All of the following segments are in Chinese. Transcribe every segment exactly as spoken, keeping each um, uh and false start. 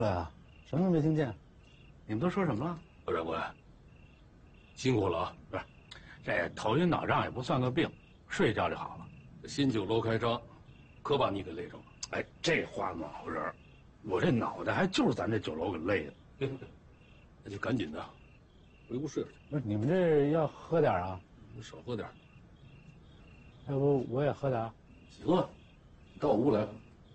对啊，什么都没听见。你们都说什么了？ 何长官，辛苦了啊！ 不是，这头晕脑胀也不算个病，睡一觉就好了。 新酒楼开张，可把你给累着了。 哎，这话怎么回事？我这脑袋还就是咱这酒楼给累的。 那就赶紧的回屋睡会去。 不是，你们这要喝点啊？ 你少喝点。 要不我也喝点？ 行啊，你到我屋来。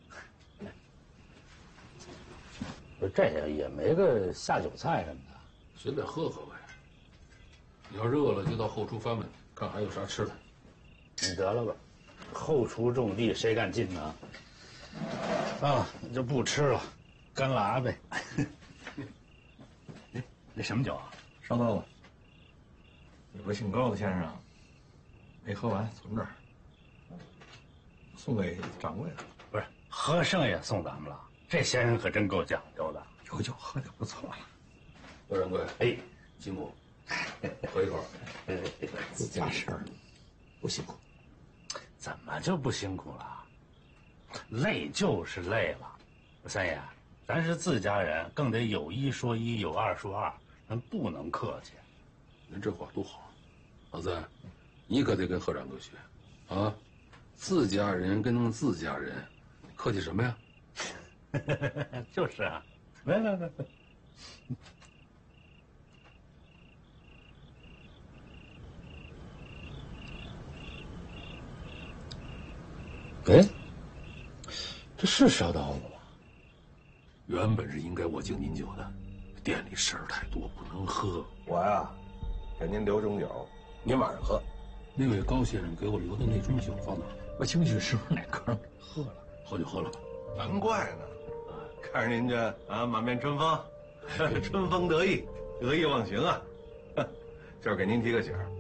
不是，这也也没个下酒菜什么的， 随便喝喝呗。你要热了就到后厨翻翻，看还有啥吃的。 你得了吧，后厨种地谁敢进呢？啊，那就不吃了，干拉呗。哎，那什么酒啊？ 上到了。有个姓高的先生，没喝完，存这儿，送给掌柜的。 不是，喝剩下送咱们了。这先生可真够讲究的， 有酒喝就不错了。 何掌柜， 哎， 辛苦，喝一口。 自家事儿，不辛苦。 怎么就不辛苦了？累就是累了。三爷，咱是自家人，更得有一说一，有二说二，咱不能客气。 您这话多好，老三，你可得跟何掌柜学，啊，自家人跟自家人，客气什么呀？ 就是啊，来来来。哎，这是烧刀子吗？ 原本是应该我敬您酒的，店里事儿太多，不能喝。 我呀，给您留盅酒，您晚上喝。 那位高先生给我留的那盅酒放哪儿？ 我进去是不是哪哥喝了？ 喝就喝了吧。 难怪呢，看着您这啊满面春风，春风得意，得意忘形啊，就是给您提个醒儿。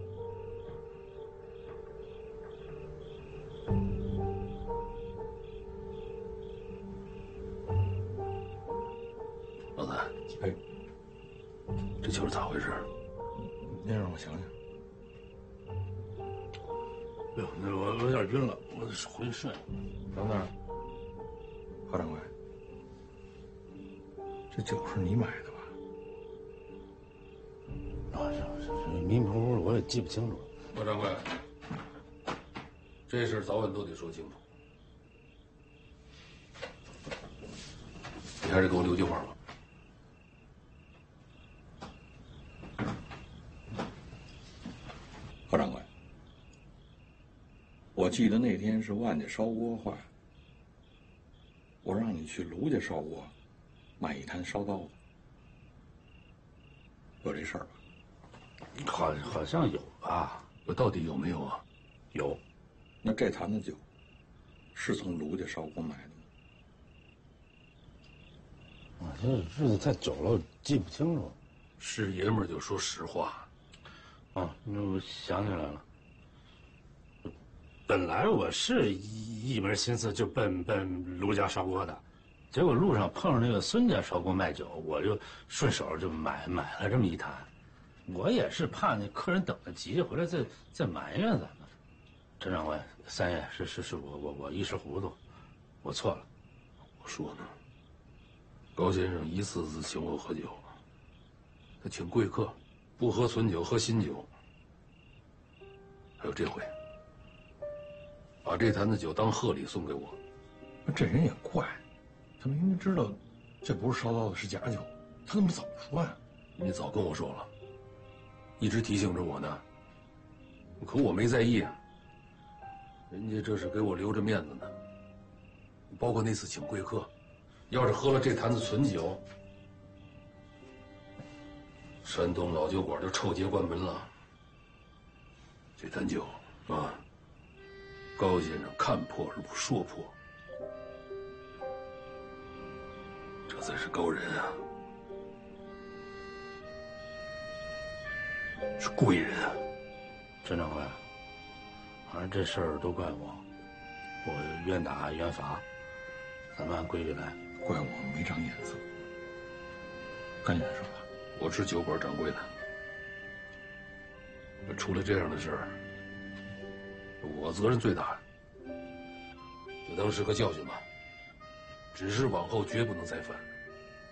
老三， 哎， 这酒是咋回事？ 您让我想想。 哎呦，那我我有点晕了，我回去睡。 等等，何掌柜，这酒是你买的吧？ 啊，是是是，迷迷糊糊我也记不清楚。 何掌柜，这事早晚都得说清楚。你还是给我留句话吧。 何掌柜，我记得那天是万家烧锅坏了，我让你去卢家烧锅买一坛烧刀子，有这事儿吧？ 好，好像有吧？ 我到底有没有啊？ 有。 那这坛子酒是从卢家烧锅买的吗？ 我这日子太久了，记不清楚。 是爷们儿就说实话。 啊，那我想起来了。本来我是一一门心思就奔奔卢家烧锅的，结果路上碰上那个孙家烧锅卖酒，我就顺手就买买了这么一坛。我也是怕那客人等得急，回来再再埋怨咱们。陈掌柜，三爷是是是我我我一时糊涂，我错了。 我说呢，高先生一次次请我喝酒，他请贵客，不喝存酒，喝新酒。还有这回，把这坛子酒当贺礼送给我。 那这人也怪，他明明知道这不是烧刀子，是假酒，他怎么不早说呀？ 你早跟我说了，一直提醒着我呢，可我没在意啊。人家这是给我留着面子呢。包括那次请贵客，要是喝了这坛子存酒，山东老酒馆就臭节关门了。这坛酒啊，高先生看破而不说破，这才是高人啊，是贵人啊。 陈掌柜，反正这事儿都怪我，我愿打愿罚，咱们按规矩来。 怪我没长眼色。赶紧说吧。 我是酒馆掌柜的，出了这样的事儿，我责任最大，就当是个教训吧。只是往后绝不能再犯。